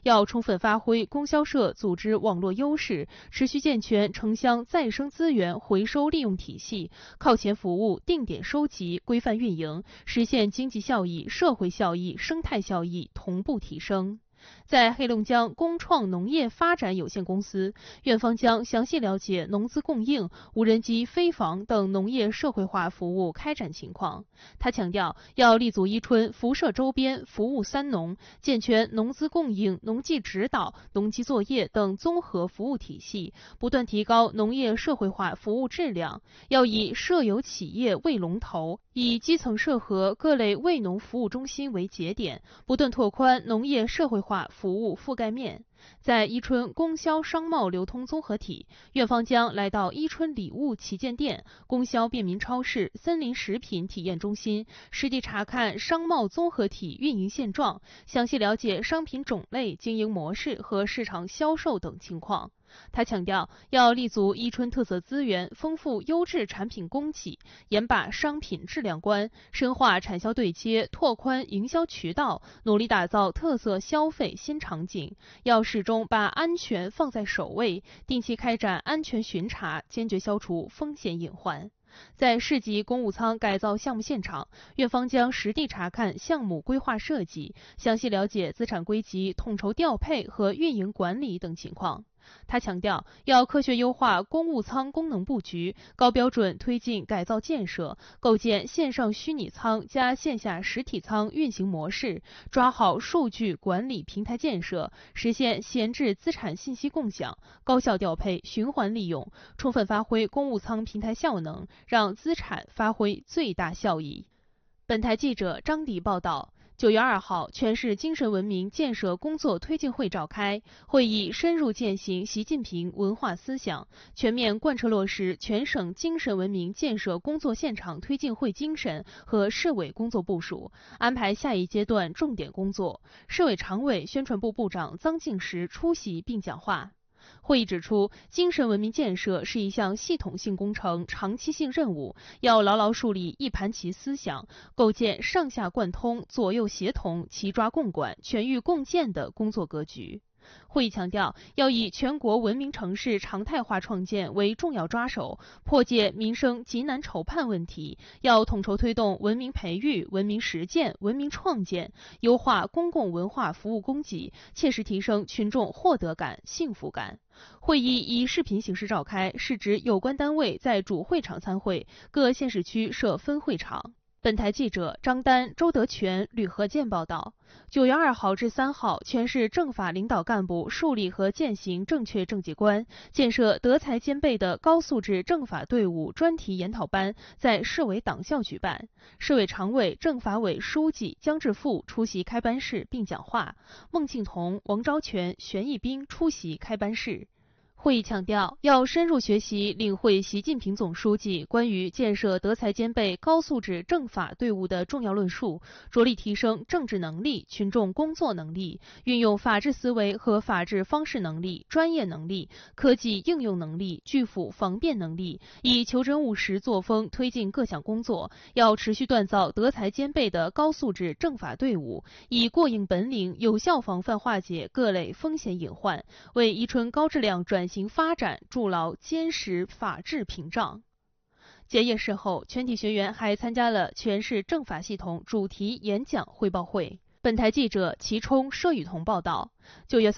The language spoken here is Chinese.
要充分发挥供销社组织网络优势，持续健全城乡再生资源回收利用体系，靠前服务、定点收集、规范运营，实现经济效益、社会效益、生态效益同步提升。在黑龙江工创农业发展有限公司，院方将详细了解农资供应、无人机飞防等农业社会化服务开展情况。他强调，要立足伊春辐射周边服务三农，健全农资供应、农技指导、农机作业等综合服务体系，不断提高农业社会化服务质量。要以社有企业为龙头，以基层社和各类为农服务中心为节点，不断拓宽农业社会化服务覆盖面。在伊春供销商贸流通综合体，院方将来到伊春礼物旗舰店、供销便民超市、森林食品体验中心，实地查看商贸综合体运营现状，详细了解商品种类、经营模式和市场销售等情况。他强调，要立足伊春特色资源，丰富优质产品供给，严把商品质量关，深化产销对接，拓宽营销渠道，努力打造特色消费新场景。要始终把安全放在首位，定期开展安全巡查，坚决消除风险隐患。在市级公务舱改造项目现场，院方将实地查看项目规划设计，详细了解资产归集、统筹调配和运营管理等情况。他强调，要科学优化公务舱功能布局，高标准推进改造建设，构建线上虚拟舱加线下实体舱运行模式，抓好数据管理平台建设，实现闲置资产信息共享、高效调配、循环利用，充分发挥公务舱平台效能，让资产发挥最大效益。本台记者张迪报道。9月2号，全市精神文明建设工作推进会召开，会议深入践行习近平文化思想，全面贯彻落实全省精神文明建设工作现场推进会精神和市委工作部署，安排下一阶段重点工作。市委常委、宣传部部长臧敬时出席并讲话。会议指出，精神文明建设是一项系统性工程、长期性任务，要牢牢树立一盘棋思想，构建上下贯通、左右协同、齐抓共管、全域共建的工作格局。会议强调，要以全国文明城市常态化创建为重要抓手，破解民生急难愁盼问题，要统筹推动文明培育、文明实践、文明创建，优化公共文化服务供给，切实提升群众获得感、幸福感。会议以视频形式召开，是指有关单位在主会场参会，各县市区设分会场。本台记者张丹、周德全、吕和建报道。9月2号至3号，全市政法领导干部树立和践行正确政绩观，建设德才兼备的高素质政法队伍专题研讨班在市委党校举办。市委常委、政法委书记姜志富出席开班式并讲话，孟庆彤、王昭全、玄义兵出席开班式。会议强调，要深入学习领会习近平总书记关于建设德才兼备高素质政法队伍的重要论述，着力提升政治能力、群众工作能力，运用法治思维和法治方式能力、专业能力、科技应用能力、拒腐防变能力，以求真务实作风推进各项工作。要持续锻造德才兼备的高素质政法队伍，以过硬本领有效防范化解各类风险隐患，为伊春高质量转型发展筑牢坚实法治屏障。结业式后，全体学员还参加了全市政法系统主题演讲汇报会。本台记者齐冲、佘雨桐报道。9月